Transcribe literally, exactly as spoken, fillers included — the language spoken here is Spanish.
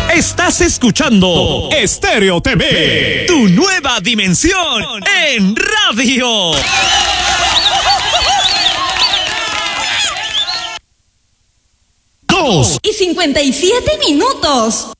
Estás escuchando Estéreo T V, tu nueva dimensión en radio. Dos y cincuenta y siete minutos.